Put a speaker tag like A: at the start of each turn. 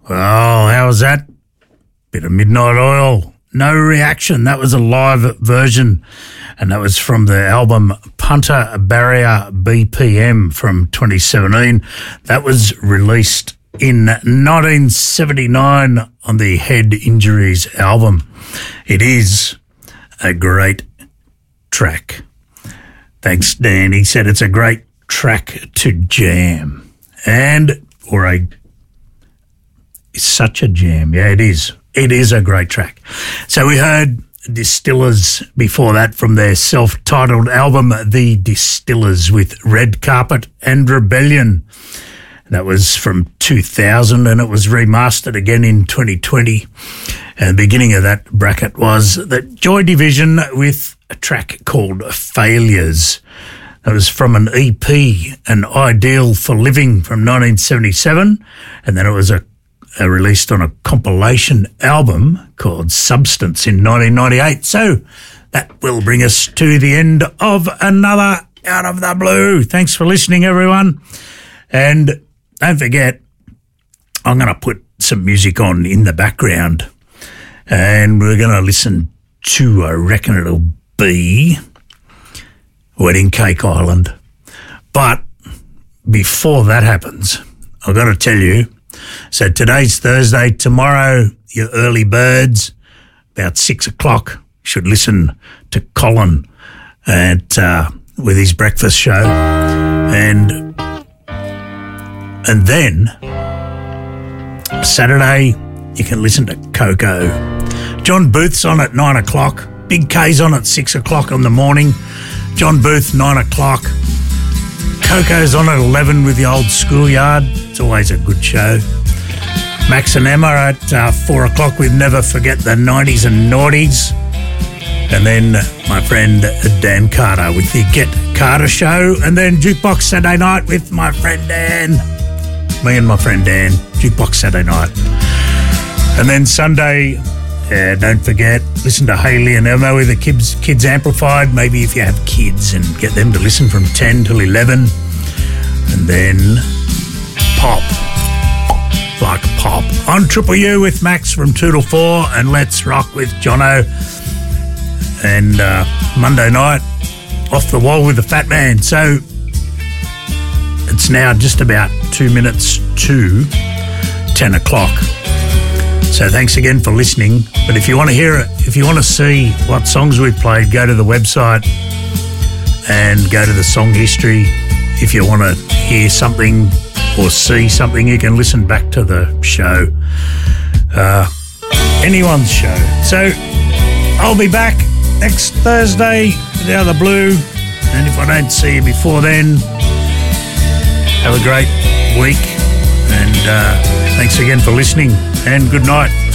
A: Well, how was that? Bit of Midnight Oil. No Reaction. That was a live version, and that was from the album Punter Barrier BPM from 2017. That was released in 1979 on the Head Injuries album. It is a great track. Thanks, Dan. He said it's a great track to jam. It's such a jam. Yeah, it is. It is a great track. So we heard Distillers before that from their self-titled album, The Distillers, with Red Carpet and Rebellion. That was from 2000 and it was remastered again in 2020. And the beginning of that bracket was the Joy Division with a track called Failures. That was from an EP, An Ideal for Living from 1977. And then it was released on a compilation album called Substance in 1998. So that will bring us to the end of another Out of the Blue. Thanks for listening, everyone. And don't forget, I'm going to put some music on in the background and we're going to listen to, I reckon it'll be Wedding Cake Island. But before that happens, I've got to tell you, so today's Thursday, tomorrow, your early birds, about 6 o'clock, should listen to Colin with his breakfast show. And then Saturday, you can listen to Coco. John Booth's on at 9 o'clock. Big K's on at 6 o'clock in the morning. John Booth, 9 o'clock. Coco's on at 11 with the old schoolyard. It's always a good show. Max and Emma at 4 o'clock with Never Forget the 90s and Naughties. And then my friend Dan Carter with the Get Carter Show. And then Jukebox Saturday Night with my friend Dan. Me and my friend Dan. Jukebox Saturday Night. And then Sunday, don't forget, listen to Hayley and Emma with the Kids Amplified. Maybe if you have kids and get them to listen from 10 till 11. And then Pop. Like Pop. On Triple U with Max from 2 till 4 and Let's Rock with Jono. And Monday night, Off the Wall with the Fat Man. So it's now just about 2 minutes to 10 o'clock. So thanks again for listening. But if you want to hear it, if you want to see what songs we've played, go to the website and go to the song history. If you want to hear something or see something, you can listen back to the show. Anyone's show. So I'll be back next Thursday with Out of the Blue. And if I don't see you before then, have a great week. And thanks again for listening. And good night.